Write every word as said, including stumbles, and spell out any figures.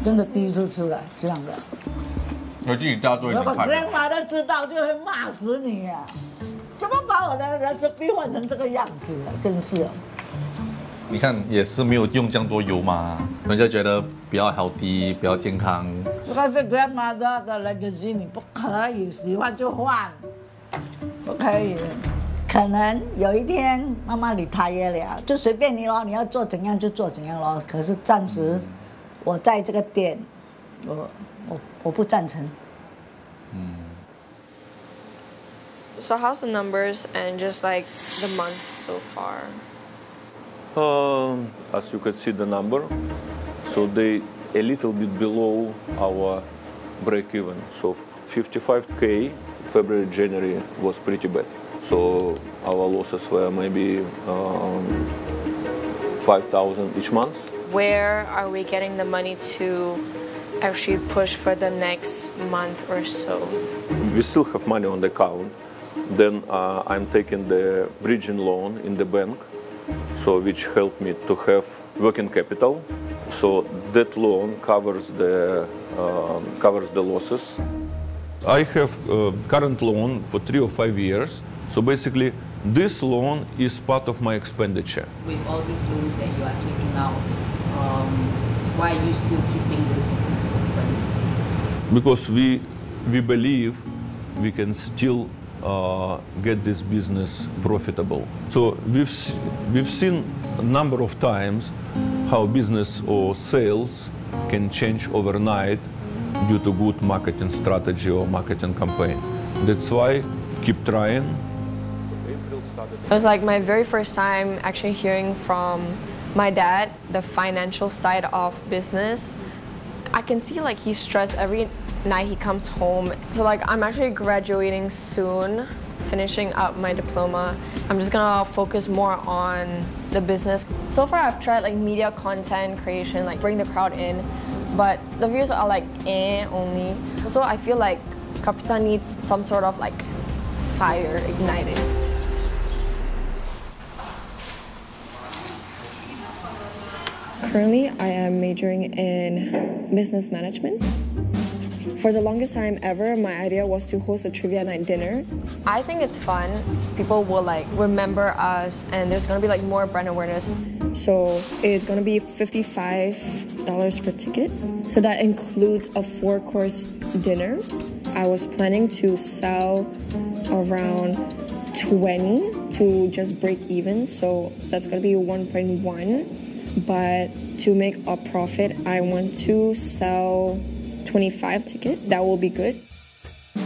真的第一次吃了这样的。 我自己大做一如果看。 grandmother 知道，就会骂死你啊！怎么把我的 recipe 换成这个样子啊？真是。 你看也是没有用这样多油嘛，人家觉得比较 healthy， 比较健康。 这个是 grandmother 的 legacy， 你不可以喜欢就换，不可以。可能有一天妈妈你他也了，就随便你咯，你要做怎样就做怎样咯。可是暂时我在这个店，我我我不赞成。 嗯。 So how's the numbers and just like the month so far? Um, as you can see the number, so they a little bit below our break even. So fifty-five K February, January was pretty bad. So our losses were maybe um, five thousand each month. Where are we getting the money to actually push for the next month or so? We still have money on the account. Then uh, I'm taking the bridging loan in the bank, so which helped me to have working capital. So that loan covers the uh, covers the losses. I have a current loan for three or five years. So basically, this loan is part of my expenditure. With all these loans that you are taking out, um, why are you still keeping this business open? Because we we believe we can still uh, get this business profitable. So we've we've seen a number of times how business or sales can change overnight due to good marketing strategy or marketing campaign. That's why keep trying. It was like my very first time actually hearing from my dad the financial side of business. I can see like he's stressed every night he comes home. So like I'm actually graduating soon, finishing up my diploma. I'm just gonna focus more on the business. So far I've tried like media content creation, like bring the crowd in, but the views are like eh only. So I feel like Kapitan needs some sort of like fire ignited. Currently, I am majoring in business management. For the longest time ever, my idea was to host a trivia night dinner. I think it's fun. People will like remember us and there's gonna be like more brand awareness. So it's gonna be fifty-five dollars per ticket. So that includes a four-course dinner. I was planning to sell around twenty to just break even. So that's gonna be one point one. But to make a profit, I want to sell twenty-five tickets. That will be good.